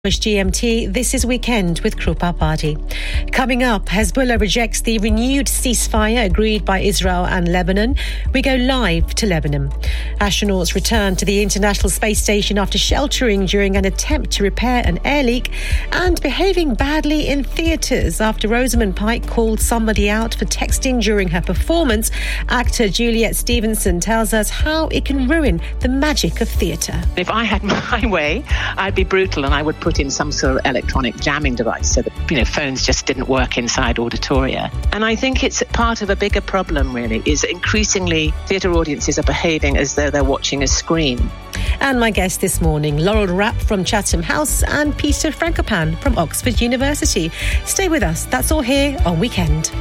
GMT, this is Weekend with Krupa Party. Coming up, Hezbollah rejects the renewed ceasefire agreed by Israel and Lebanon. We go live to Lebanon. Astronauts return to the International Space Station after sheltering during an attempt to repair an air leak, and behaving badly in theatres after Rosamund Pike called somebody out for texting during her performance. Actor Juliet Stevenson tells us how it can ruin the magic of theatre. If I had my way, I'd be brutal and I would put in some sort of electronic jamming device so that, phones just didn't work inside auditoria. And I think it's part of a bigger problem, really, is increasingly theatre audiences are behaving as though they're watching a screen. And my guests this morning, Laurel Rapp from Chatham House and Peter Frankopan from Oxford University. Stay with us. That's all here on Weekend.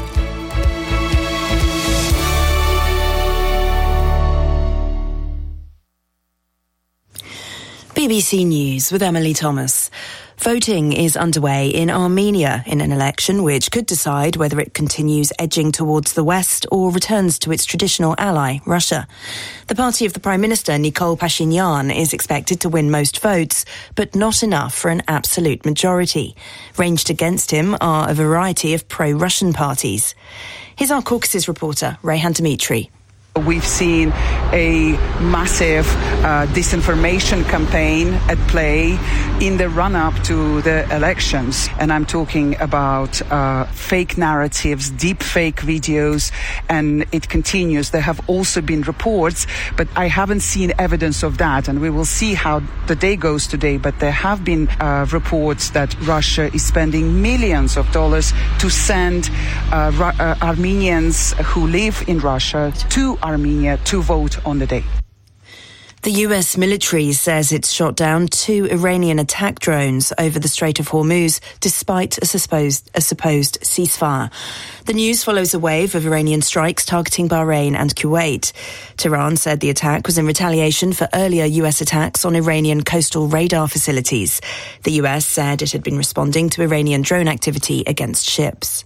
BBC News with Emily Thomas. Voting is underway in Armenia in an election which could decide whether it continues edging towards the West or returns to its traditional ally, Russia. The party of the Prime Minister, Nikol Pashinyan, is expected to win most votes, but not enough for an absolute majority. Ranged against him are a variety of pro-Russian parties. Here's our caucuses reporter, Rayhan Dimitri. We've seen a massive disinformation campaign at play in the run-up to the elections. And I'm talking about fake narratives, deep fake videos, and it continues. There have also been reports, but I haven't seen evidence of that. And we will see how the day goes today. But there have been reports that Russia is spending millions of dollars to send Armenians who live in Russia to Armenia to vote on the day. The US military says it's shot down 2 Iranian attack drones over the Strait of Hormuz, despite a supposed ceasefire. The news follows a wave of Iranian strikes targeting Bahrain and Kuwait. Tehran said the attack was in retaliation for earlier US attacks on Iranian coastal radar facilities. The US said it had been responding to Iranian drone activity against ships.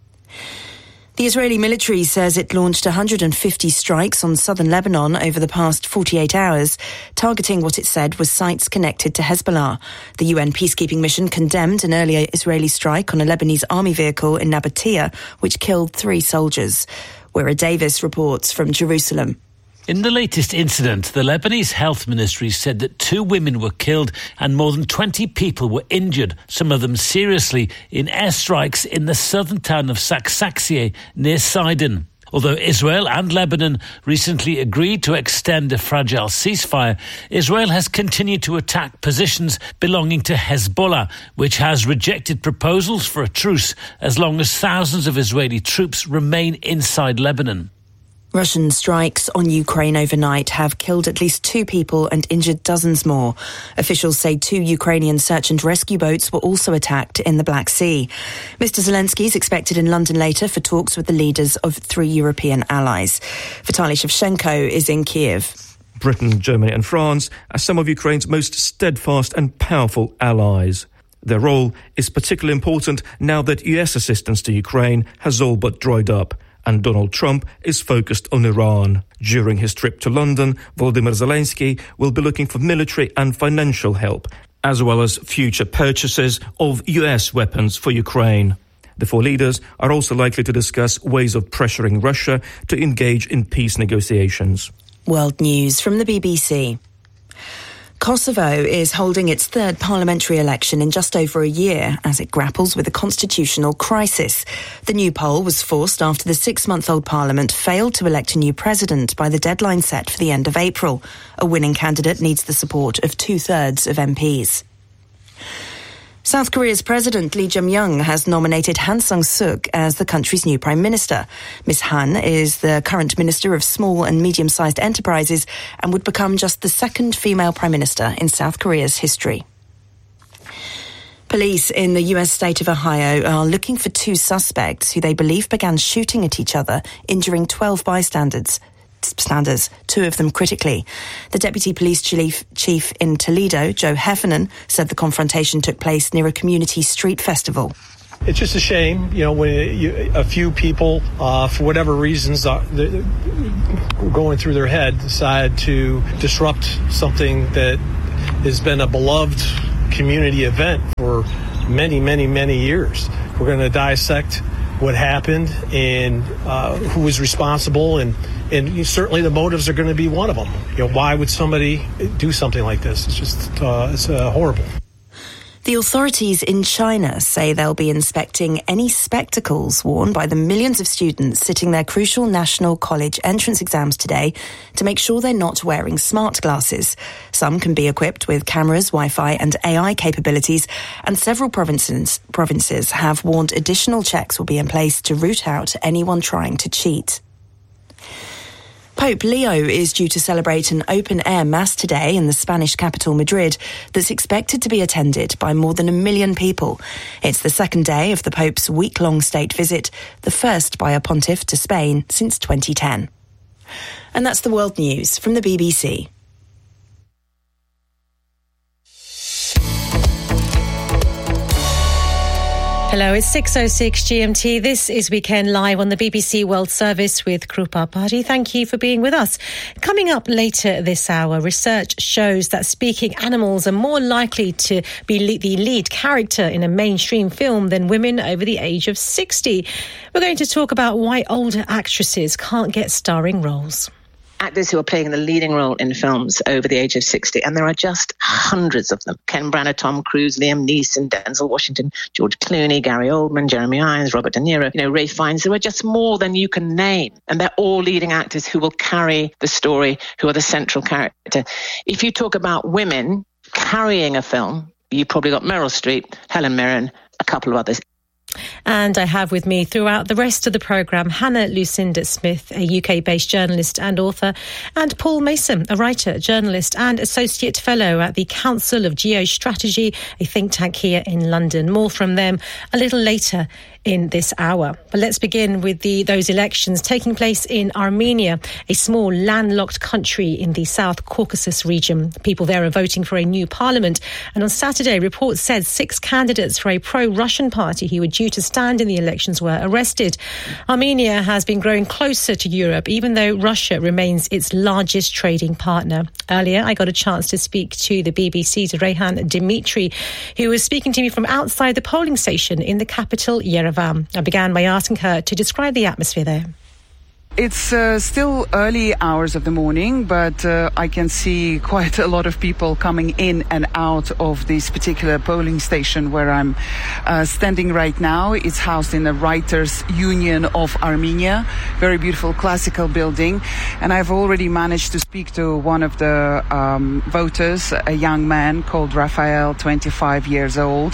The Israeli military says it launched 150 strikes on southern Lebanon over the past 48 hours, targeting what it said was sites connected to Hezbollah. The UN peacekeeping mission condemned an earlier Israeli strike on a Lebanese army vehicle in Nabatea, which killed 3 soldiers. Wira Davis reports from Jerusalem. In the latest incident, the Lebanese Health Ministry said that 2 women were killed and more than 20 people were injured, some of them seriously, in airstrikes in the southern town of Saksaksieh near Sidon. Although Israel and Lebanon recently agreed to extend a fragile ceasefire, Israel has continued to attack positions belonging to Hezbollah, which has rejected proposals for a truce as long as thousands of Israeli troops remain inside Lebanon. Russian strikes on Ukraine overnight have killed at least 2 people and injured dozens more. Officials say 2 Ukrainian search and rescue boats were also attacked in the Black Sea. Mr. Zelensky is expected in London later for talks with the leaders of 3 European allies. Vitaly Shevchenko is in Kiev. Britain, Germany and France are some of Ukraine's most steadfast and powerful allies. Their role is particularly important now that US assistance to Ukraine has all but dried up, and Donald Trump is focused on Iran. During his trip to London, Volodymyr Zelensky will be looking for military and financial help, as well as future purchases of US weapons for Ukraine. The 4 leaders are also likely to discuss ways of pressuring Russia to engage in peace negotiations. World News from the BBC. Kosovo is holding its 3rd parliamentary election in just over a year as it grapples with a constitutional crisis. The new poll was forced after the 6-month-old parliament failed to elect a new president by the deadline set for the end of April. A winning candidate needs the support of 2/3 of MPs. South Korea's President Lee Jae-myung has nominated Han Sang-suk as the country's new Prime Minister. Ms. Han is the current Minister of Small and Medium-Sized Enterprises and would become just the 2nd female Prime Minister in South Korea's history. Police in the US state of Ohio are looking for 2 suspects who they believe began shooting at each other, injuring 12 bystanders. 2 of them critically. The deputy police chief in Toledo, Joe Heffernan, said the confrontation took place near a community street festival. It's just a shame, when a few people, for whatever reasons, going through their head, decide to disrupt something that has been a beloved community event for many, many, many years. We're going to dissect what happened and who was responsible, and certainly the motives are going to be one of them. Why would somebody do something like this? It's just it's horrible. The authorities in China say they'll be inspecting any spectacles worn by the millions of students sitting their crucial national college entrance exams today to make sure they're not wearing smart glasses. Some can be equipped with cameras, Wi-Fi and AI capabilities, and several provinces have warned additional checks will be in place to root out anyone trying to cheat. Pope Leo is due to celebrate an open-air mass today in the Spanish capital Madrid that's expected to be attended by more than 1 million people. It's the second day of the Pope's week-long state visit, the first by a pontiff to Spain since 2010. And that's the world news from the BBC. Hello, it's 6:06 GMT. This is Weekend Live on the BBC World Service with Krupa Party. Thank you for being with us. Coming up later this hour, research shows that speaking animals are more likely to be the lead character in a mainstream film than women over the age of 60. We're going to talk about why older actresses can't get starring roles. Actors who are playing the leading role in films over the age of 60, and there are just hundreds of them. Ken Branagh, Tom Cruise, Liam Neeson, Denzel Washington, George Clooney, Gary Oldman, Jeremy Irons, Robert De Niro, Ralph Fiennes. There are just more than you can name, and they're all leading actors who will carry the story, who are the central character. If you talk about women carrying a film, you probably got Meryl Streep, Helen Mirren, a couple of others. And I have with me throughout the rest of the programme Hannah Lucinda Smith, a UK-based journalist and author, and Paul Mason, a writer, journalist and associate fellow at the Council of Geostrategy, a think tank here in London. More from them a little later in this hour. But let's begin with those elections taking place in Armenia, a small landlocked country in the South Caucasus region. People there are voting for a new parliament. And on Saturday, reports said 6 candidates for a pro-Russian party who were due to stand in the elections were arrested. Armenia has been growing closer to Europe, even though Russia remains its largest trading partner. Earlier, I got a chance to speak to the BBC's Reyhan Dimitri, who was speaking to me from outside the polling station in the capital, Yerevan. I began by asking her to describe the atmosphere there. It's still early hours of the morning, but I can see quite a lot of people coming in and out of this particular polling station where I'm standing right now. It's housed in the Writers' Union of Armenia, very beautiful classical building. And I've already managed to speak to one of the voters, a young man called Raphael, 25 years old.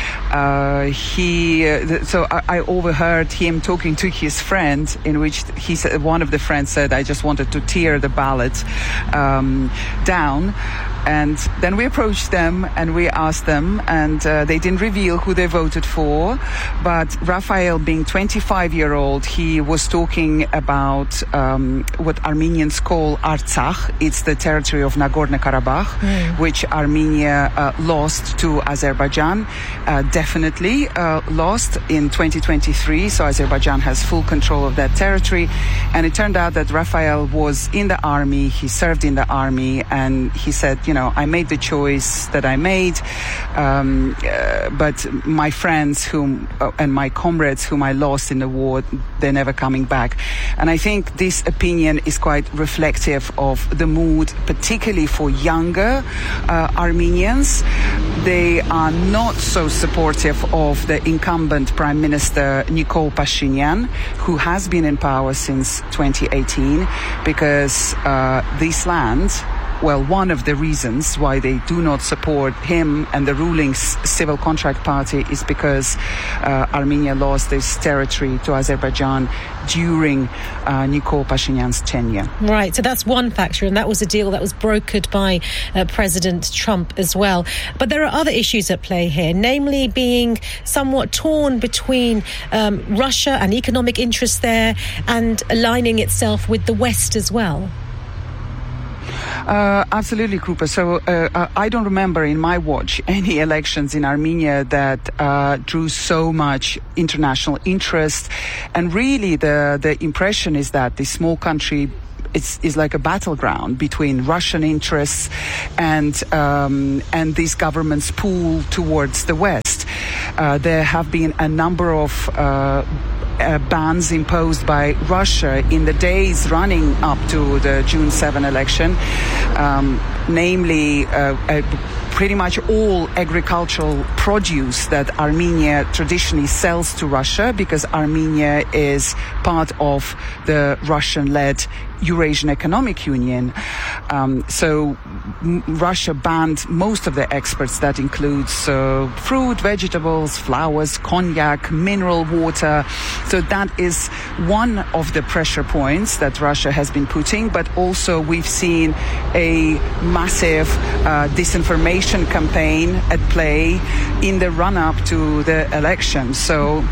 So I overheard him talking to his friend, in which he said, one of the friends said, I just wanted to tear the ballot down. And then we approached them and we asked them, and they didn't reveal who they voted for. But Raphael, being 25-year-old, he was talking about what Armenians call Artsakh. It's the territory of Nagorno-Karabakh, which Armenia lost to Azerbaijan. Definitely lost in 2023. So Azerbaijan has full control of that territory. And it turned out that Raphael was in the army. He served in the army, and he said, I made the choice that I made, but my friends and my comrades whom I lost in the war, they're never coming back. And I think this opinion is quite reflective of the mood, particularly for younger Armenians. They are not so supportive of the incumbent Prime Minister Nikol Pashinyan, who has been in power since 2018, because this land, one of the reasons why they do not support him and the ruling Civil Contract Party is because Armenia lost this territory to Azerbaijan during Nikol Pashinyan's tenure. Right, so that's one factor, and that was a deal that was brokered by President Trump as well. But there are other issues at play here, namely being somewhat torn between Russia and economic interests there and aligning itself with the West as well. Absolutely, Krupa. So I don't remember in my watch any elections in Armenia that drew so much international interest. And really the impression is that this small country is like a battleground between Russian interests and these governments' pull towards the West. There have been a number of bans imposed by Russia in the days running up to the June 7 election, namely pretty much all agricultural produce that Armenia traditionally sells to Russia, because Armenia is part of the Russian-led Eurasian Economic Union. So Russia banned most of the exports. That includes fruit, vegetables, flowers, cognac, mineral water. So that is one of the pressure points that Russia has been putting. But also we've seen a massive disinformation campaign at play in the run-up to the election. So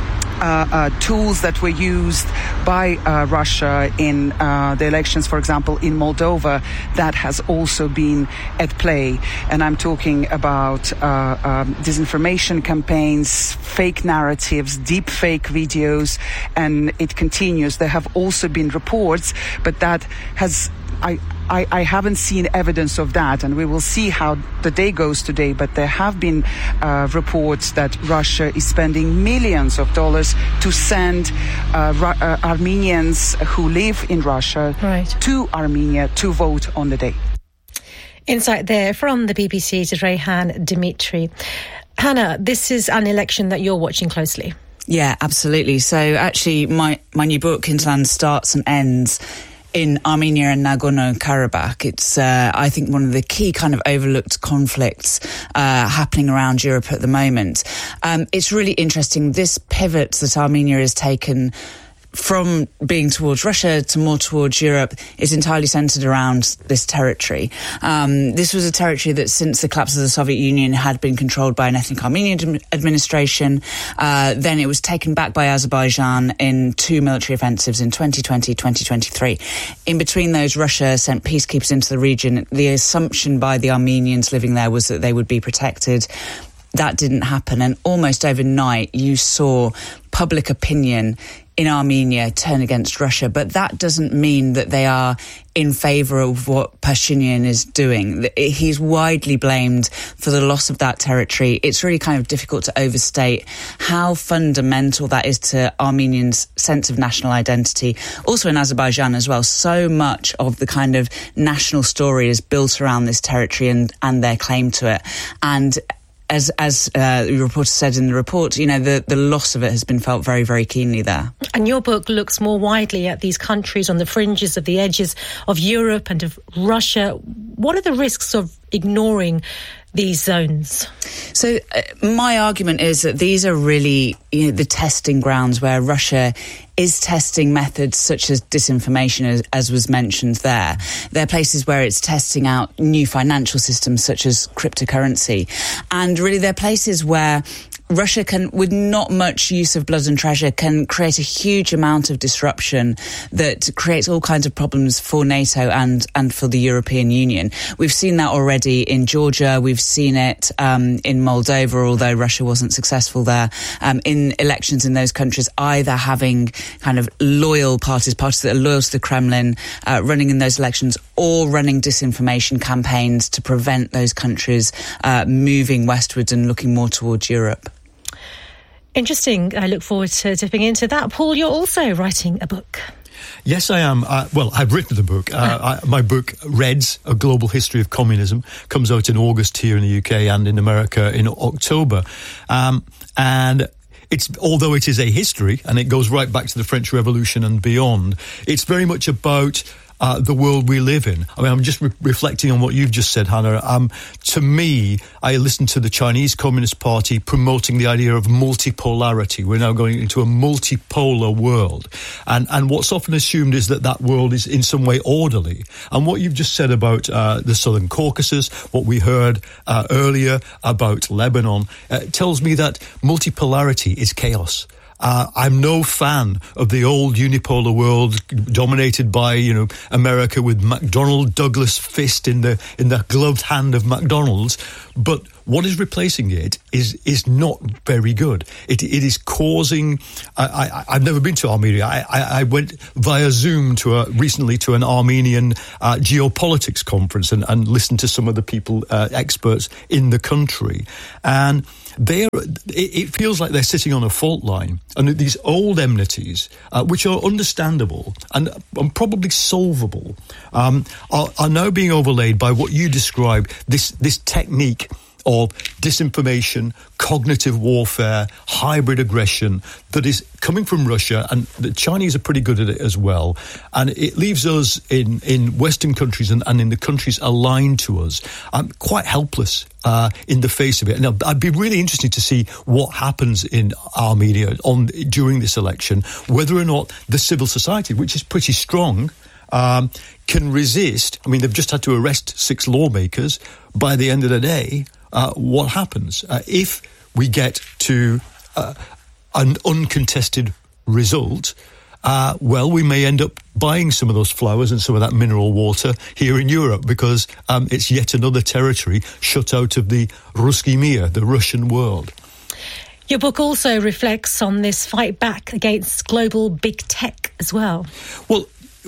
tools that were used by Russia in the elections, for example, in Moldova, that has also been at play. And I'm talking about disinformation campaigns, fake narratives, deep fake videos, and it continues. There have also been reports, but that has... I haven't seen evidence of that, and we will see how the day goes today, but there have been reports that Russia is spending millions of dollars to send Armenians who live in Russia to Armenia to vote on the day. Insight there from the BBC's Reyhan Dimitri. Hannah, this is an election that you're watching closely. Yeah, absolutely. So actually my new book, Hinterland, starts and ends in Armenia and Nagorno-Karabakh. It's, I think, one of the key kind of overlooked conflicts happening around Europe at the moment. It's really interesting, this pivot that Armenia has taken from being towards Russia to more towards Europe is entirely centred around this territory. This was a territory that since the collapse of the Soviet Union had been controlled by an ethnic Armenian administration. Then it was taken back by Azerbaijan in 2 military offensives in 2020, 2023. In between those, Russia sent peacekeepers into the region. The assumption by the Armenians living there was that they would be protected. That didn't happen, and almost overnight you saw public opinion in Armenia turn against Russia. But that doesn't mean that they are in favour of what Pashinyan is doing. He's widely blamed for the loss of that territory. It's really kind of difficult to overstate how fundamental that is to Armenians' sense of national identity. Also in Azerbaijan as well, so much of the kind of national story is built around this territory and their claim to it. And as the reporter said in the report, you know, the loss of it has been felt very, very keenly there. And your book looks more widely at these countries on the fringes of the edges of Europe and of Russia. What are the risks of ignoring these zones? So my argument is that these are really, you know, the testing grounds where Russia is testing methods such as disinformation, as was mentioned there. They're places where it's testing out new financial systems such as cryptocurrency. And really they're places where Russia can, with not much use of blood and treasure, can create a huge amount of disruption that creates all kinds of problems for NATO and for the European Union. We've seen that already in Georgia. We've seen it in Moldova, although Russia wasn't successful there, in elections in those countries, either having kind of loyal parties that are loyal to the Kremlin, running in those elections, or running disinformation campaigns to prevent those countries moving westwards and looking more towards Europe. Interesting. I look forward to dipping into that. Paul, you're also writing a book. Yes, I am. Well, I've written the book. My book, Reds, A Global History of Communism, comes out in August here in the UK and in America in October. And although it is a history, and it goes right back to the French Revolution and beyond, it's very much about the world we live in. I mean, I'm just reflecting on what you've just said, Hannah. To me, I listened to the Chinese Communist Party promoting the idea of multipolarity. We're now going into a multipolar world. And what's often assumed is that world is in some way orderly. And what you've just said about the Southern Caucasus, what we heard earlier about Lebanon, tells me that multipolarity is chaos. I'm no fan of the old unipolar world dominated by, America with McDonnell Douglas fist in the gloved hand of McDonald's. But what is replacing it is not very good. It is causing. I've never been to Armenia. I went via Zoom recently to an Armenian geopolitics conference and listened to some of the people, experts in the country, and it feels like they're sitting on a fault line, and these old enmities, which are understandable and probably solvable, are now being overlaid by what you describe, this technique of disinformation, cognitive warfare, hybrid aggression that is coming from Russia, and the Chinese are pretty good at it as well. And it leaves us in Western countries and in the countries aligned to us quite helpless in the face of it. Now, I'd be really interested to see what happens in Armenia during this election, whether or not the civil society, which is pretty strong, can resist. I mean, they've just had to arrest 6 lawmakers. By the end of the day, what happens if we get to an uncontested result? Well, we may end up buying some of those flowers and some of that mineral water here in Europe, because it's yet another territory shut out of the Ruski Mir, the Russian world. Your book also reflects on this fight back against global big tech as well. Well,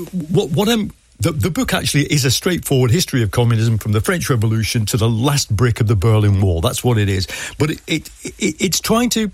the book actually is a straightforward history of communism from the French Revolution to the last brick of the Berlin Wall. That's what it is. But it's trying to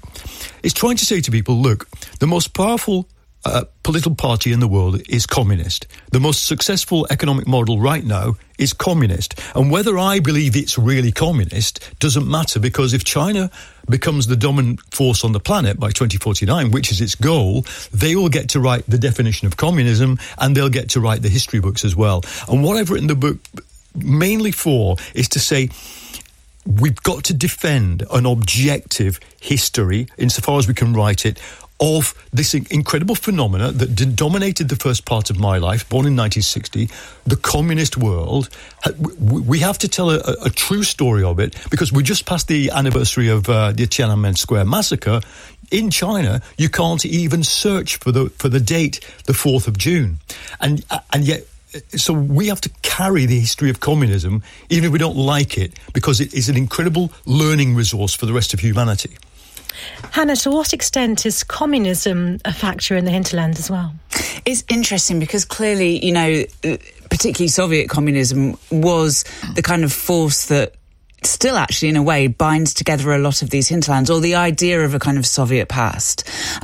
say to people, look, the most powerful political party in the world is communist. The most successful economic model right now is communist. And whether I believe it's really communist doesn't matter, because if China becomes the dominant force on the planet by 2049, which is its goal, they will get to write the definition of communism, and they'll get to write the history books as well. And what I've written the book mainly for is to say, we've got to defend an objective history, insofar as we can write it, of this incredible phenomena that dominated the first part of my life, born in 1960, the communist world. We have to tell a true story of it, because we just passed the anniversary of the Tiananmen Square massacre. In China, you can't even search for the date, the 4th of June. And yet, so we have to carry the history of communism, even if we don't like it, because it is an incredible learning resource for the rest of humanity. Hannah, to what extent is communism a factor in the hinterland as well? It's interesting because clearly, particularly Soviet communism was the kind of force that still actually in a way binds together a lot of these hinterlands, or the idea of a kind of Soviet past.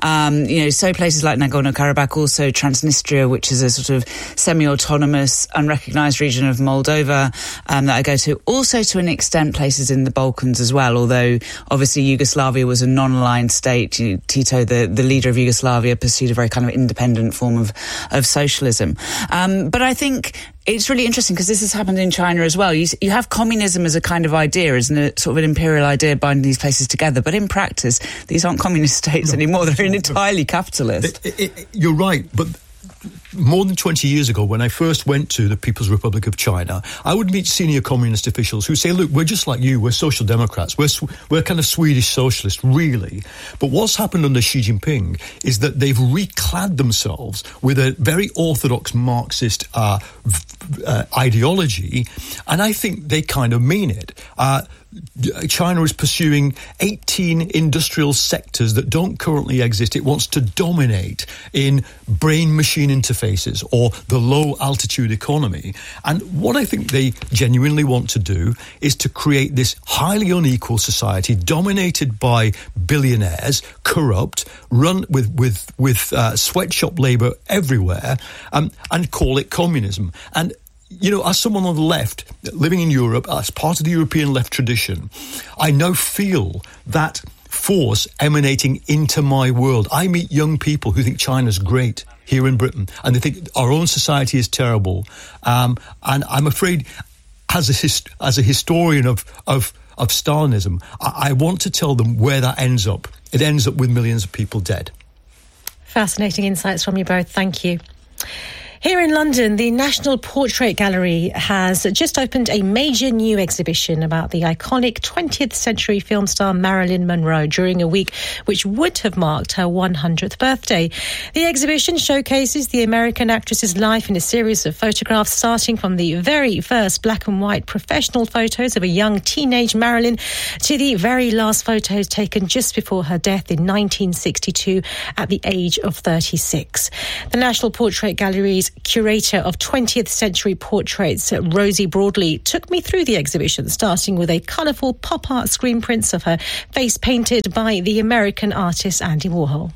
So places like Nagorno-Karabakh, also Transnistria, which is a sort of semi-autonomous, unrecognised region of Moldova that I go to. Also, to an extent, places in the Balkans as well, although obviously Yugoslavia was a non-aligned state. Tito, the leader of Yugoslavia, pursued a very kind of independent form of socialism. But I think it's really interesting because this has happened in China as well. You have communism as a kind of idea, as a sort of an imperial idea binding these places together. But in practice, these aren't communist states anymore. They're entirely capitalist. You're right, but more than 20 years ago, when I first went to the People's Republic of China, I would meet senior communist officials who say, look, we're just like you, we're social democrats, we're kind of Swedish socialists, really. But what's happened under Xi Jinping is that they've reclad themselves with a very orthodox Marxist ideology, and I think they kind of mean it. China is pursuing 18 industrial sectors that don't currently exist. It wants to dominate in brain-machine interfaces, or the low-altitude economy. And what I think they genuinely want to do is to create this highly unequal society dominated by billionaires, corrupt, run with sweatshop labour everywhere, and call it communism. And as someone on the left, living in Europe, as part of the European left tradition, I now feel that force emanating into my world. I meet young people who think China's great here in Britain, and they think our own society is terrible. And I'm afraid, as a historian of Stalinism, I want to tell them where that ends up. It ends up with millions of people dead. Fascinating insights from you both. Thank you. Here in London, the National Portrait Gallery has just opened a major new exhibition about the iconic 20th century film star Marilyn Monroe during a week which would have marked her 100th birthday. The exhibition showcases the American actress's life in a series of photographs starting from the very first black and white professional photos of a young teenage Marilyn to the very last photos taken just before her death in 1962 at the age of 36. The National Portrait Gallery's curator of 20th century portraits, Rosie Broadley, took me through the exhibition, starting with a colourful pop art screen prints of her face painted by the American artist Andy Warhol.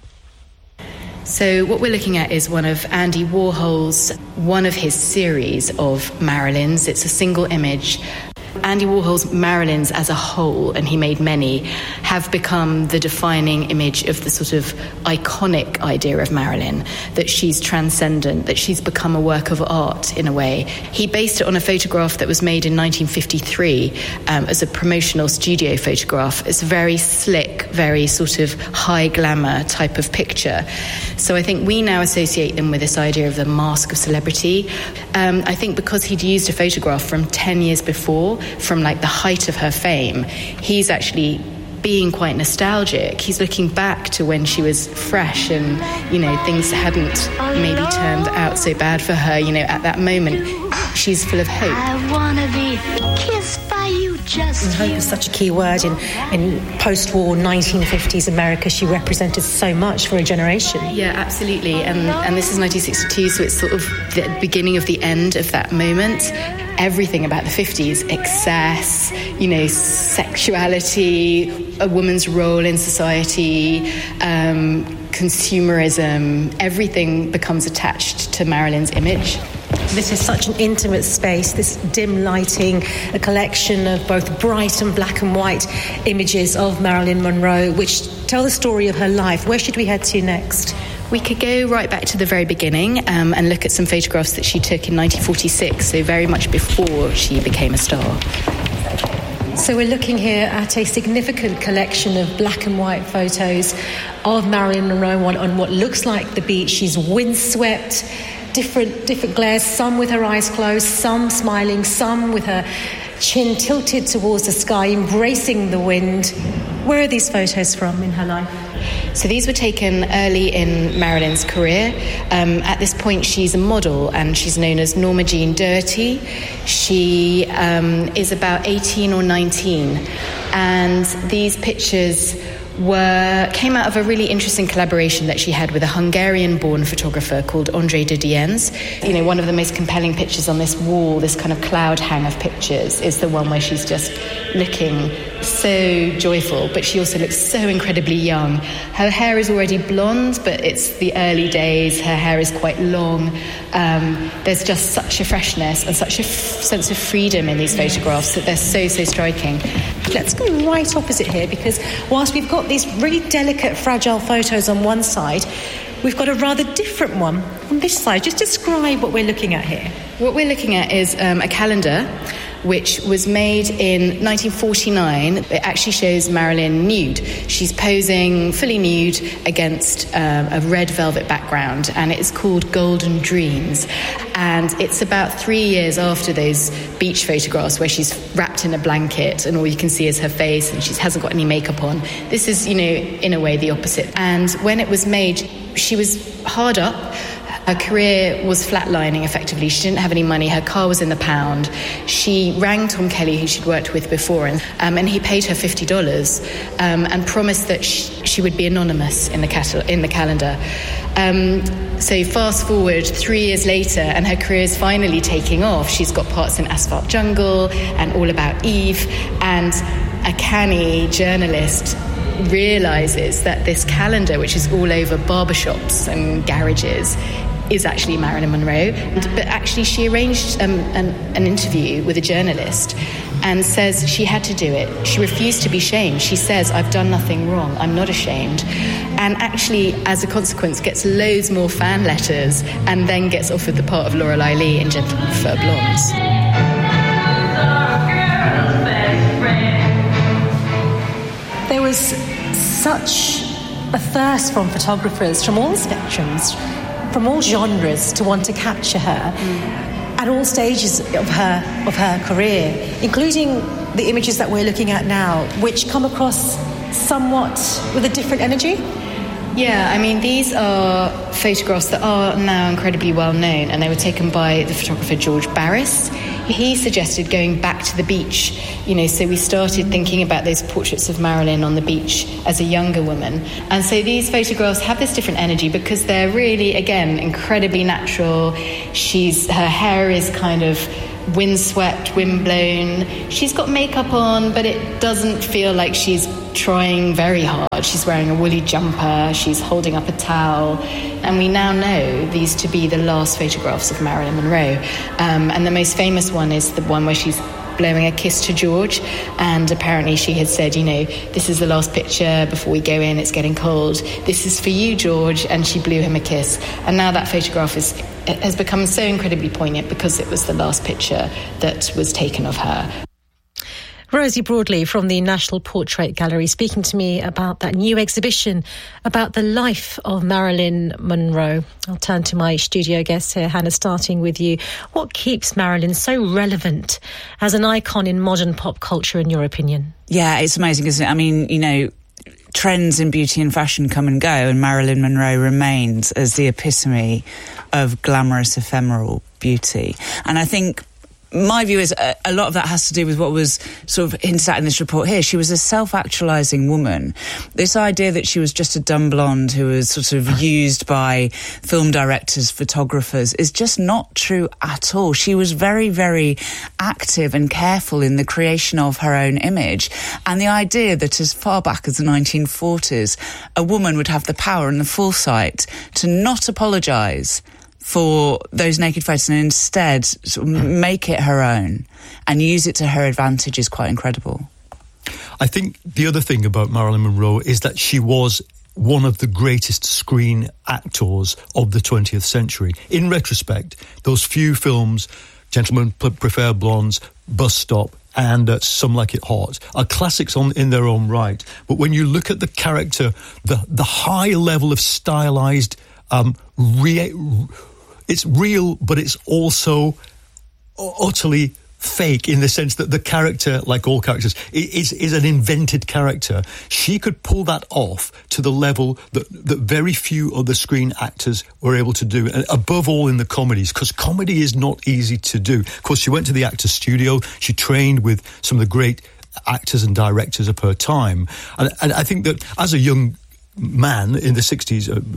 So what we're looking at is one of Andy Warhol's, one of his series of Marilyns. It's a single image. Andy Warhol's Marilyns as a whole, and he made many, have become the defining image of the sort of iconic idea of Marilyn, that she's transcendent, that she's become a work of art in a way. He based it on a photograph that was made in 1953 as a promotional studio photograph. It's a very slick, very sort of high glamour type of picture. So I think we now associate them with this idea of the mask of celebrity. I think because he'd used a photograph from 10 years before, from like the height of her fame, he's actually being quite nostalgic. He's looking back to when she was fresh and, you know, things hadn't maybe turned out so bad for her. You know, at that moment, she's full of hope. I want to be kissed by you, just Hope is such a key word in post-war 1950s America. She represented so much for a generation. Yeah, absolutely. And this is 1962, so it's sort of the beginning of the end of that moment. Everything about the 50s, excess, you know, sexuality, a woman's role in society, consumerism, everything becomes attached to Marilyn's image. This is such an intimate space, this dim lighting, a collection of both bright and black and white images of Marilyn Monroe, which tell the story of her life. Where should we head to next? We could go right back to the very beginning and look at some photographs that she took in 1946, so very much before she became a star. So we're looking here at a significant collection of black and white photos of Marilyn Monroe on what looks like the beach. She's windswept, different glares, some with her eyes closed, some smiling, some with her chin tilted towards the sky, embracing the wind. Where are these photos from in her life? So these were taken early in Marilyn's career. At this point, she's a model and she's known as Norma Jean Dirty. She is about 18 or 19. And these pictures came out of a really interesting collaboration that she had with a Hungarian-born photographer called André de Diens. You know, one of the most compelling pictures on this wall, this kind of cloud hang of pictures, is the one where she's just looking so joyful, but she also looks so incredibly young. Her hair is already blonde, but it's the early days. Her hair is quite long. There's just such a freshness and such a sense of freedom in these photographs that they're so striking. Let's go right opposite here, because whilst we've got these really delicate, fragile photos on one side, we've got a rather different one on this side. Just describe what we're looking at here. What we're looking at is a calendar which was made in 1949. It actually shows Marilyn nude. She's posing fully nude against a red velvet background, and it's called Golden Dreams. And it's about 3 years after those beach photographs where she's wrapped in a blanket and all you can see is her face and she hasn't got any makeup on. This is, you know, in a way the opposite. And when it was made, she was hard up. Her career was flatlining, effectively. She didn't have any money. Her car was in the pound. She rang Tom Kelly, who she'd worked with before, and he paid her $50 and promised that she would be anonymous in the calendar. So fast forward 3 years later, and her career is finally taking off. She's got parts in Asphalt Jungle and All About Eve, and a canny journalist realises that this calendar, which is all over barbershops and garages, is actually Marilyn Monroe. But actually she arranged an interview with a journalist and says she had to do it. She refused to be shamed. She says, "I've done nothing wrong. I'm not ashamed." And actually, as a consequence, gets loads more fan letters and then gets offered the part of Lorelei Lee in Gentlemen Prefer Blondes. There was such a thirst from photographers from all spectrums, from all genres to want to capture her at all stages of her career, including the images that we're looking at now, which come across somewhat with a different energy. Yeah, I mean, these are photographs that are now incredibly well known, and they were taken by the photographer George Barris. He suggested going back to the beach, so we started thinking about those portraits of Marilyn on the beach as a younger woman. And so these photographs have this different energy because they're really, again, incredibly natural. Her hair is kind of windswept, windblown. She's got makeup on, but it doesn't feel like she's trying very hard. She's wearing a woolly jumper, she's holding up a towel, and we now know these to be the last photographs of Marilyn Monroe. And the most famous one is the one where she's blowing a kiss to George, and apparently she had said, this is the last picture before we go in, it's getting cold, this is for you, George, and she blew him a kiss. And now that photograph has become so incredibly poignant because it was the last picture that was taken of her. Rosie Broadley from the National Portrait Gallery speaking to me about that new exhibition about the life of Marilyn Monroe. I'll turn to my studio guests here, Hannah, starting with you. What keeps Marilyn so relevant as an icon in modern pop culture, in your opinion? Yeah, it's amazing, isn't it? I mean, trends in beauty and fashion come and go, and Marilyn Monroe remains as the epitome of glamorous, ephemeral beauty. And I think my view is a lot of that has to do with what was sort of hinted at in this report here. She was a self-actualising woman. This idea that she was just a dumb blonde who was sort of used by film directors, photographers, is just not true at all. She was very, very active and careful in the creation of her own image. And the idea that as far back as the 1940s, a woman would have the power and the foresight to not apologise for those naked photos and instead sort of make it her own and use it to her advantage is quite incredible. I think the other thing about Marilyn Monroe is that she was one of the greatest screen actors of the 20th century. In retrospect, those few films, Gentlemen Prefer Blondes, Bus Stop, and Some Like It Hot, are classics in their own right. But when you look at the character, the high level of stylised it's real, but it's also utterly fake in the sense that the character, like all characters, is an invented character. She could pull that off to the level that very few other screen actors were able to do, and above all in the comedies, because comedy is not easy to do. Of course, she went to the Actors Studio, she trained with some of the great actors and directors of her time, and I think that as a young man in the 60s and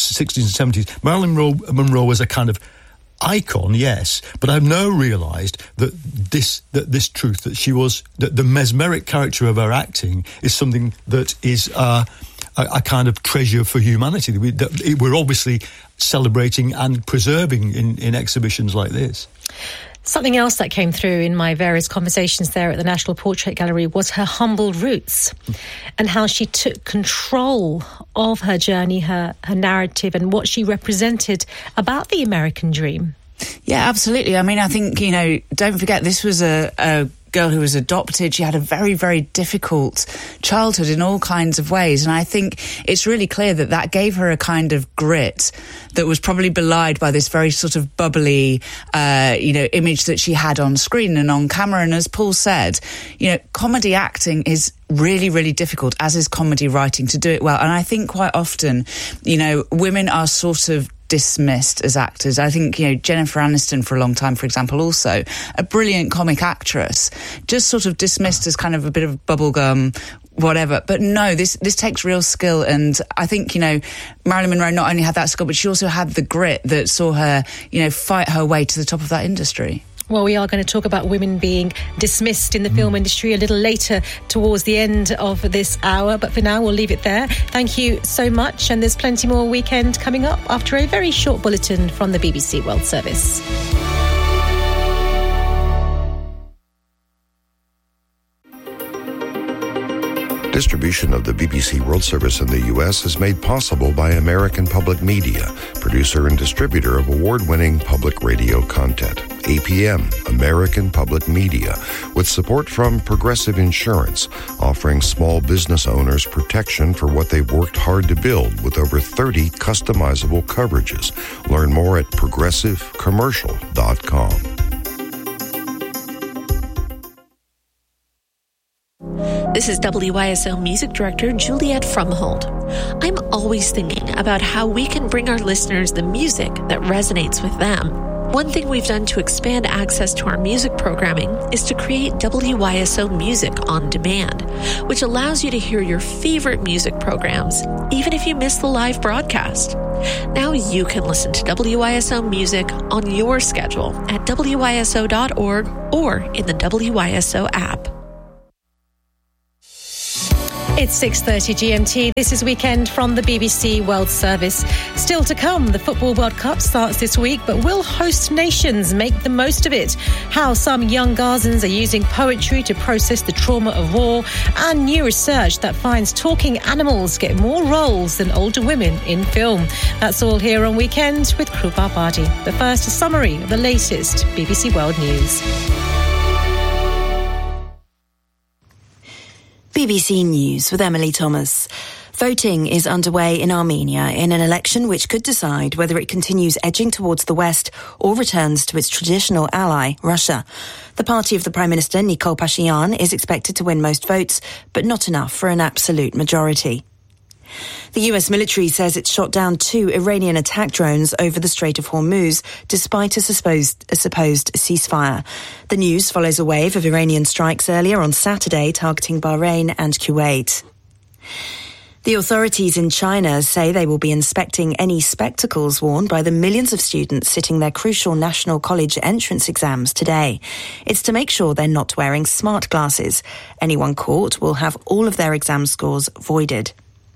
70s, Marilyn Monroe was a kind of icon, yes, but I've now realised that this truth, that she was, that the mesmeric character of her acting is something that is a kind of treasure for humanity. We're obviously celebrating and preserving in exhibitions like this. Something else that came through in my various conversations there at the National Portrait Gallery was her humble roots and how she took control of her journey, her narrative, and what she represented about the American dream. Yeah, absolutely. I mean, I think, don't forget, this was a girl who was adopted. She had a very, very difficult childhood in all kinds of ways. And I think it's really clear that gave her a kind of grit that was probably belied by this very sort of bubbly, image that she had on screen and on camera. And as Paul said, comedy acting is really, really difficult, as is comedy writing, to do it well. And I think quite often, women are sort of dismissed as actors. I think, Jennifer Aniston for a long time, for example, also a brilliant comic actress, just sort of dismissed as kind of a bit of bubblegum, whatever. But no, this takes real skill. And I think, Marilyn Monroe not only had that skill, but she also had the grit that saw her, fight her way to the top of that industry. Well, we are going to talk about women being dismissed in the film industry a little later towards the end of this hour. But for now, we'll leave it there. Thank you so much. And there's plenty more Weekend coming up after a very short bulletin from the BBC World Service. Distribution of the BBC World Service in the U.S. is made possible by American Public Media, producer and distributor of award-winning public radio content. APM, American Public Media, with support from Progressive Insurance, offering small business owners protection for what they've worked hard to build with over 30 customizable coverages. Learn more at progressivecommercial.com. This is WYSO Music Director Juliet Fromhold. I'm always thinking about how we can bring our listeners the music that resonates with them. One thing we've done to expand access to our music programming is to create WYSO Music on Demand, which allows you to hear your favorite music programs, even if you miss the live broadcast. Now you can listen to WYSO Music on your schedule at WYSO.org or in the WYSO app. It's 6:30 GMT. This is Weekend from the BBC World Service. Still to come, the Football World Cup starts this week, but will host nations make the most of it? How some young Gazans are using poetry to process the trauma of war, and new research that finds talking animals get more roles than older women in film. That's all here on Weekend with Krupa Party. But first, a summary of the latest BBC World News. BBC News with Emily Thomas. Voting is underway in Armenia in an election which could decide whether it continues edging towards the West or returns to its traditional ally, Russia. The party of the Prime Minister, Nikol Pashinyan, is expected to win most votes, but not enough for an absolute majority. The US military says it shot down 2 Iranian attack drones over the Strait of Hormuz, despite a supposed ceasefire. The news follows a wave of Iranian strikes earlier on Saturday targeting Bahrain and Kuwait. The authorities in China say they will be inspecting any spectacles worn by the millions of students sitting their crucial national college entrance exams today. It's to make sure they're not wearing smart glasses. Anyone caught will have all of their exam scores voided.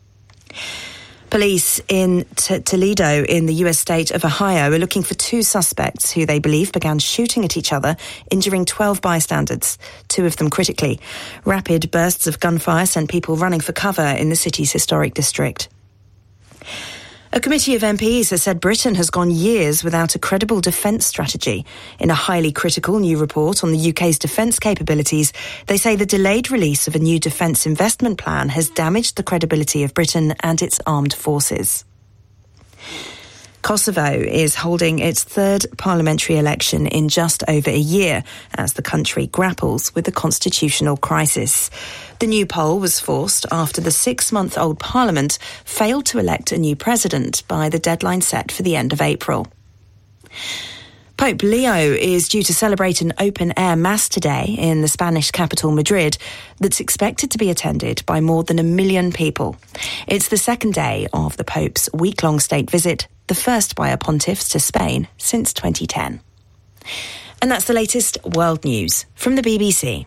Police in Toledo in the US state of Ohio are looking for 2 suspects who they believe began shooting at each other, injuring 12 bystanders, 2 of them critically. Rapid bursts of gunfire sent people running for cover in the city's historic district. A committee of MPs has said Britain has gone years without a credible defence strategy. In a highly critical new report on the UK's defence capabilities, they say the delayed release of a new defence investment plan has damaged the credibility of Britain and its armed forces. Kosovo is holding its 3rd parliamentary election in just over a year as the country grapples with the constitutional crisis. The new poll was forced after the 6-month-old parliament failed to elect a new president by the deadline set for the end of April. Pope Leo is due to celebrate an open-air mass today in the Spanish capital Madrid that's expected to be attended by more than 1 million people. It's the 2nd day of the Pope's week-long state visit, the first by a pontiff to Spain since 2010. And that's the latest world news from the BBC.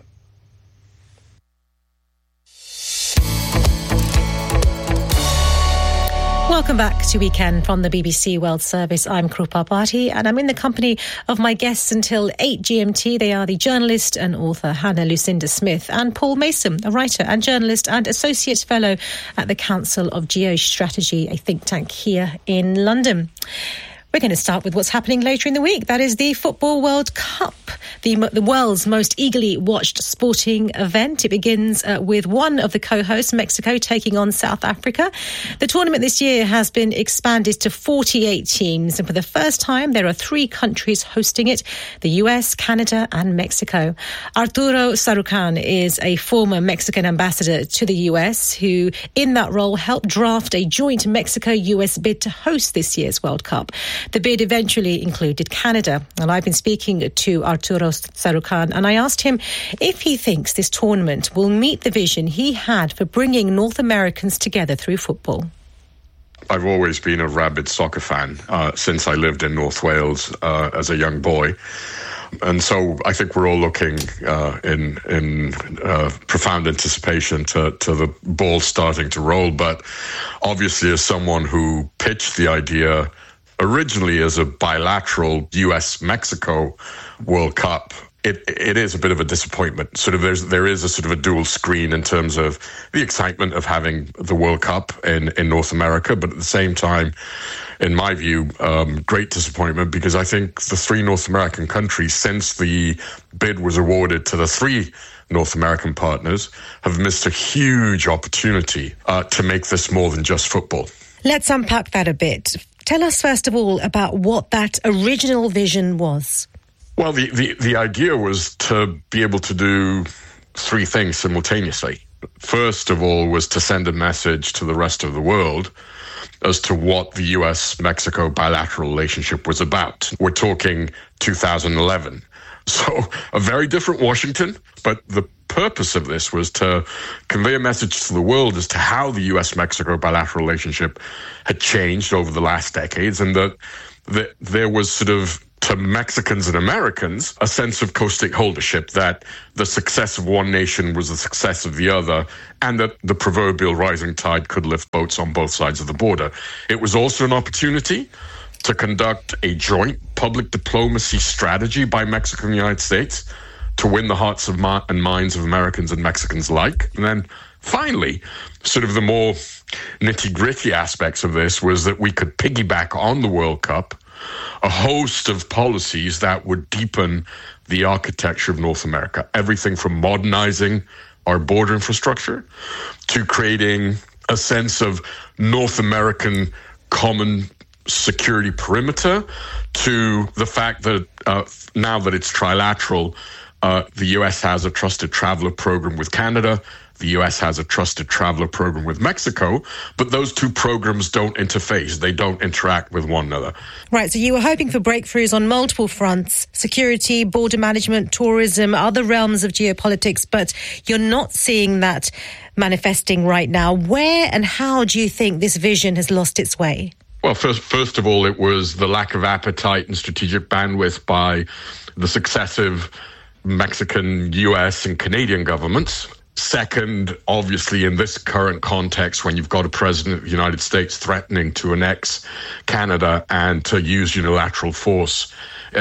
Welcome back to Weekend from the BBC World Service. I'm Krupa Party and I'm in the company of my guests until 8 GMT. They are the journalist and author Hannah Lucinda Smith and Paul Mason, a writer and journalist and associate fellow at the Council of Geostrategy, a think tank here in London. We're going to start with what's happening later in the week. That is the Football World Cup, the world's most eagerly watched sporting event. It begins with one of the co-hosts, Mexico, taking on South Africa. The tournament this year has been expanded to 48 teams, and for the first time, there are 3 countries hosting it: the US, Canada, and Mexico. Arturo Sarucán is a former Mexican ambassador to the US, who, in that role, helped draft a joint Mexico-US bid to host this year's World Cup. The bid eventually included Canada, and I've been speaking to Arturo Sarucán, and I asked him if he thinks this tournament will meet the vision he had for bringing North Americans together through football. I've always been a rabid soccer fan since I lived in North Wales as a young boy. And so I think we're all looking in profound anticipation to the ball starting to roll. But obviously, as someone who pitched the idea originally as a bilateral US-Mexico World Cup, it is a bit of a disappointment. Sort of there is a sort of a dual screen in terms of the excitement of having the World Cup in North America, but at the same time, in my view, great disappointment, because I think the three North American countries, since the bid was awarded to the three North American partners, have missed a huge opportunity to make this more than just football. Let's unpack that a bit. Tell us, first of all, about what that original vision was. Well, the idea was to be able to do three things simultaneously. First of all was to send a message to the rest of the world as to what the US-Mexico bilateral relationship was about. We're talking 2011. So a very different Washington, but the purpose of this was to convey a message to the world as to how the US-Mexico bilateral relationship had changed over the last decades, and that there was sort of, to Mexicans and Americans, a sense of co-stakeholdership, that the success of one nation was the success of the other, and that the proverbial rising tide could lift boats on both sides of the border. It was also an opportunity to conduct a joint public diplomacy strategy by Mexico and the United States to win the hearts and minds of Americans and Mexicans alike. And then finally, sort of the more nitty-gritty aspects of this was that we could piggyback on the World Cup a host of policies that would deepen the architecture of North America. Everything from modernizing our border infrastructure to creating a sense of North American common security perimeter, to the fact that now that it's trilateral, the U.S. has a trusted traveler program with Canada. The U.S. has a trusted traveler program with Mexico, but those two programs don't interface. They don't interact with one another. Right, so you were hoping for breakthroughs on multiple fronts: security, border management, tourism, other realms of geopolitics, but you're not seeing that manifesting right now. Where and how do you think this vision has lost its way? Well, first of all, it was the lack of appetite and strategic bandwidth by the successive Mexican, U.S. and Canadian governments. Second, obviously, in this current context, when you've got a president of the United States threatening to annex Canada and to use unilateral force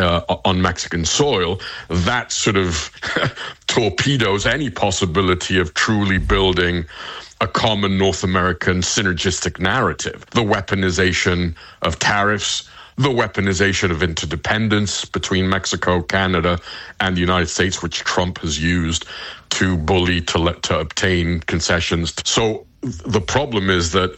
on Mexican soil, that sort of torpedoes any possibility of truly building a common North American synergistic narrative. The weaponization of tariffs, the weaponization of interdependence between Mexico, Canada, and the United States, which Trump has used to bully to obtain concessions. So the problem is that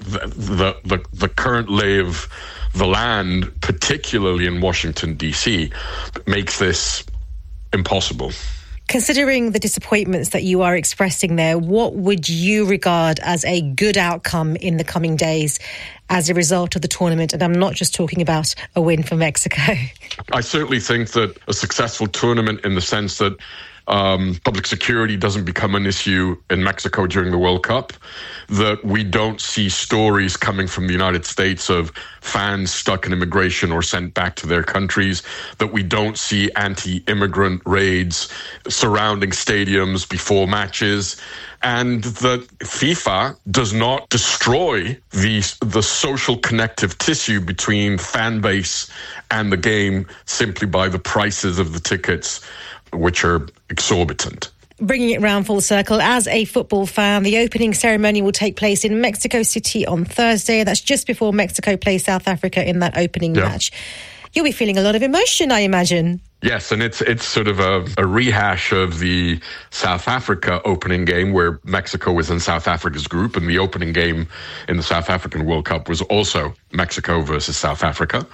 the current lay of the land, particularly in Washington, D.C., makes this impossible. Considering the disappointments that you are expressing there, what would you regard as a good outcome in the coming days as a result of the tournament? And I'm not just talking about a win for Mexico. I certainly think that a successful tournament, in the sense that public security doesn't become an issue in Mexico during the World Cup, that we don't see stories coming from the United States of fans stuck in immigration or sent back to their countries, that we don't see anti-immigrant raids surrounding stadiums before matches, and that FIFA does not destroy the social connective tissue between fan base and the game simply by the prices of the tickets, which are exorbitant. Bringing it round full circle, as a football fan, the opening ceremony will take place in Mexico City on Thursday. That's just before Mexico plays South Africa in that opening match. You'll be feeling a lot of emotion, I imagine. Yes, and it's sort of a rehash of the South Africa opening game, where Mexico was in South Africa's group, and the opening game in the South African World Cup was also Mexico versus South Africa.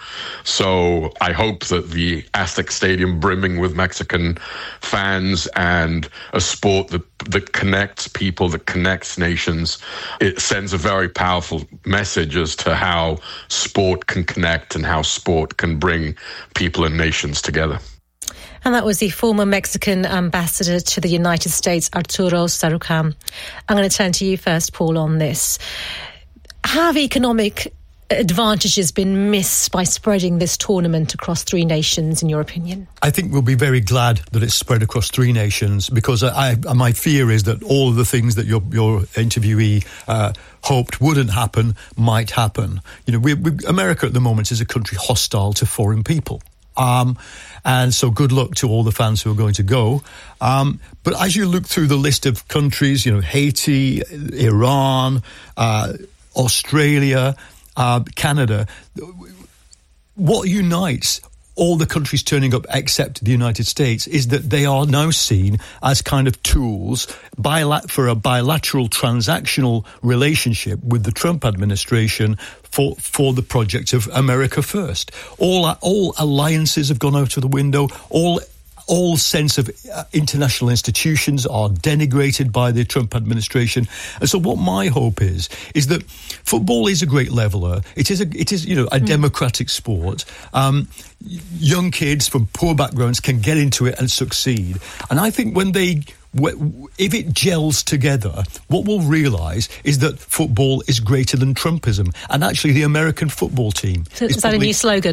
So I hope that the Aztec Stadium brimming with Mexican fans, and a sport that connects people, that connects nations, it sends a very powerful message as to how sport can connect and how sport can bring people and nations together. And that was the former Mexican ambassador to the United States, Arturo Sarucán. I'm going to turn to you first, Paul, on this. Have economic advantages been missed by spreading this tournament across three nations, in your opinion? I think we'll be very glad that it's spread across three nations, because my fear is that all of the things that your interviewee hoped wouldn't happen might happen. You know, America at the moment is a country hostile to foreign people. And so good luck to all the fans who are going to go. But as you look through the list of countries, Haiti, Iran, Australia, Canada, what unites all the countries turning up except the United States is that they are now seen as kind of tools for a bilateral transactional relationship with the Trump administration for the project of America First. All alliances have gone out of the window. All sense of international institutions are denigrated by the Trump administration. And so what my hope is that football is a great leveler. It is a democratic sport. Young kids from poor backgrounds can get into it and succeed. And I think if it gels together, what we'll realise is that football is greater than Trumpism. And actually the American football team is that a new slogan?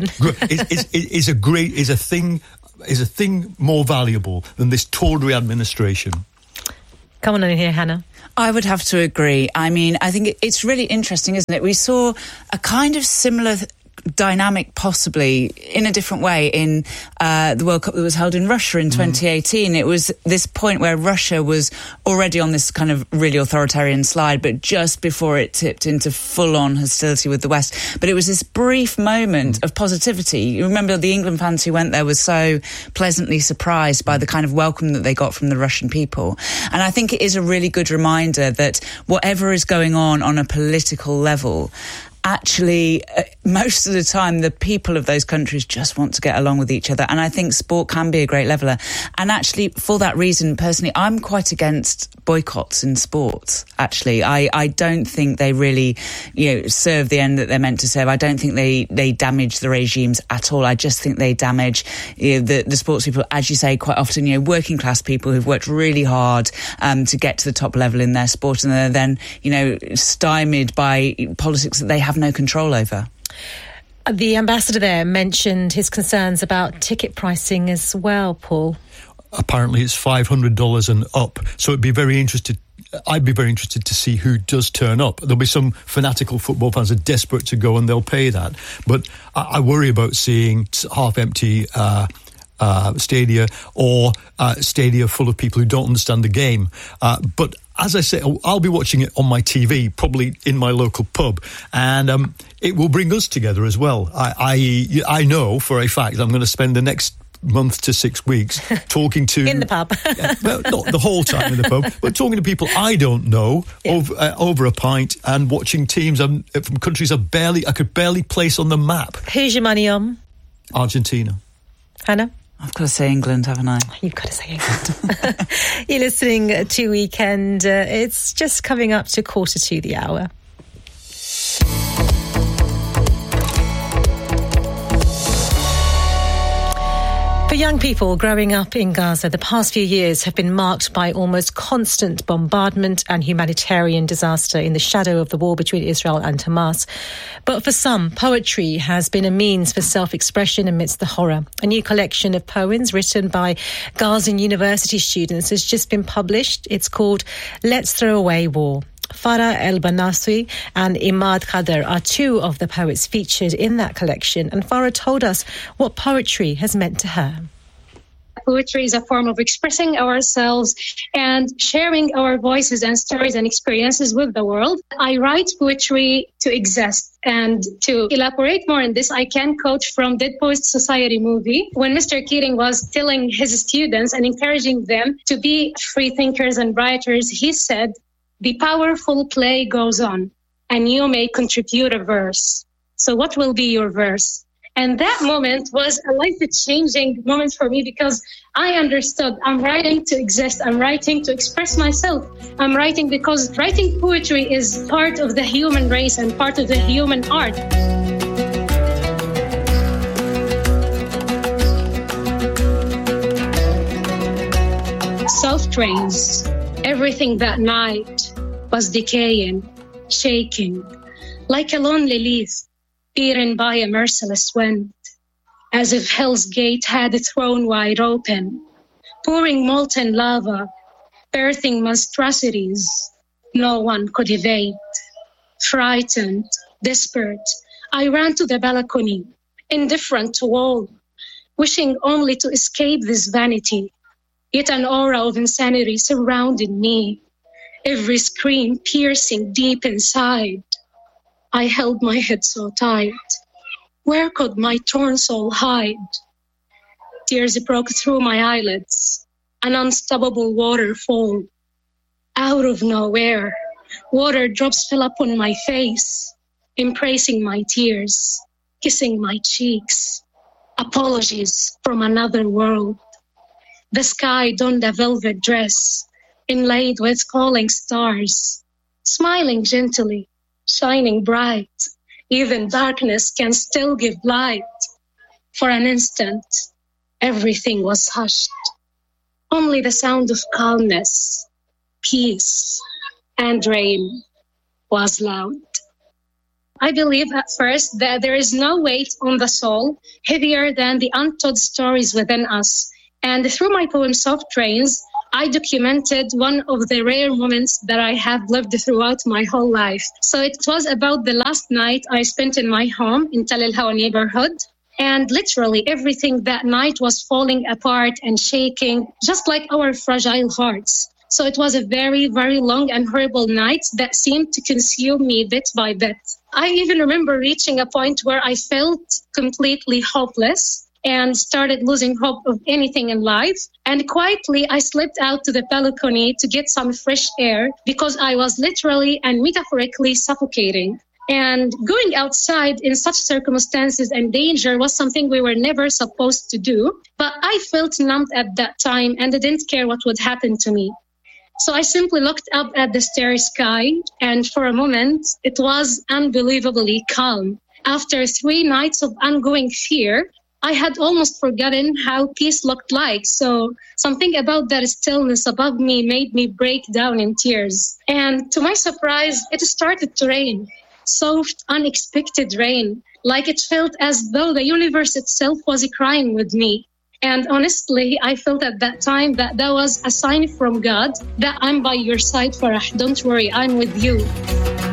is a thing more valuable than this tawdry administration. Come on in here, Hannah. I would have to agree. I mean, I think it's really interesting, isn't it? We saw a kind of similar dynamic, possibly in a different way, in the World Cup that was held in Russia in 2018. It was this point where Russia was already on this kind of really authoritarian slide, but just before it tipped into full-on hostility with the West. But it was this brief moment of positivity. You remember the England fans who went there were so pleasantly surprised by the kind of welcome that they got from the Russian people. And I think it is a really good reminder that whatever is going on a political level, actually, most of the time, the people of those countries just want to get along with each other. And I think sport can be a great leveller. And actually, for that reason, personally, I'm quite against boycotts in sports, actually. I don't think they really, serve the end that they're meant to serve. I don't think they damage the regimes at all. I just think they damage the sports people, as you say, quite often, working class people who've worked really hard to get to the top level in their sport, and they're then, stymied by politics that they have no control over. The ambassador there mentioned his concerns about ticket pricing as well, Paul. Apparently it's $500 and up. So I'd be very interested to see who does turn up. There'll be some fanatical football fans who are desperate to go and they'll pay that. But I worry about seeing half-empty stadia or stadia full of people who don't understand the game. But as I say, I'll be watching it on my TV, probably in my local pub, and it will bring us together as well. I know for a fact I'm going to spend the next month to 6 weeks talking to... in the pub. Well, not the whole time in the pub, but talking to people I don't know over a pint and watching teams from countries I could barely place on the map. Who's your money on? Argentina. Hannah? I've got to say England, haven't I? You've got to say England. You're listening to Weekend. It's just coming up to 1:45 the hour. For young people growing up in Gaza, the past few years have been marked by almost constant bombardment and humanitarian disaster in the shadow of the war between Israel and Hamas. But for some, poetry has been a means for self-expression amidst the horror. A new collection of poems written by Gazan University students has just been published. It's called Let's Throw Away War. Farah El-Banaswi and Imad Khader are two of the poets featured in that collection, and Farah told us what poetry has meant to her. Poetry is a form of expressing ourselves and sharing our voices and stories and experiences with the world. I write poetry to exist, and to elaborate more on this, I can quote from Dead Poets Society movie, when Mr. Keating was telling his students and encouraging them to be free thinkers and writers. He said, "The powerful play goes on, and you may contribute a verse. So what will be your verse?" And that moment was a life-changing moment for me, because I understood I'm writing to exist. I'm writing to express myself. I'm writing because writing poetry is part of the human race and part of the human art. Self-trains. Everything that night was decaying, shaking, like a lonely leaf beaten by a merciless wind, as if Hell's Gate had thrown wide open, pouring molten lava, birthing monstrosities no one could evade. Frightened, desperate, I ran to the balcony, indifferent to all, wishing only to escape this vanity. Yet an aura of insanity surrounded me, every scream piercing deep inside. I held my head so tight. Where could my torn soul hide? Tears broke through my eyelids, an unstoppable waterfall. Out of nowhere, water drops fell upon my face, embracing my tears, kissing my cheeks. Apologies from another world. The sky donned a velvet dress, inlaid with calling stars, smiling gently, shining bright. Even darkness can still give light. For an instant, everything was hushed. Only the sound of calmness, peace, and rain was loud. I believe at first that there is no weight on the soul heavier than the untold stories within us. And through my poem Soft Rains, I documented one of the rare moments that I have lived throughout my whole life. So it was about the last night I spent in my home in Tal El Hawa neighborhood. And literally everything that night was falling apart and shaking, just like our fragile hearts. So it was a very, very long and horrible night that seemed to consume me bit by bit. I even remember reaching a point where I felt completely hopeless and started losing hope of anything in life. And quietly, I slipped out to the balcony to get some fresh air because I was literally and metaphorically suffocating. And going outside in such circumstances and danger was something we were never supposed to do. But I felt numbed at that time and I didn't care what would happen to me. So I simply looked up at the starry sky, and for a moment, it was unbelievably calm. After 3 nights of ongoing fear, I had almost forgotten how peace looked like. So something about that stillness above me made me break down in tears. And to my surprise, it started to rain. Soft, unexpected rain, like it felt as though the universe itself was crying with me. And honestly, I felt at that time that was a sign from God that I'm by your side, Farah. Don't worry, I'm with you.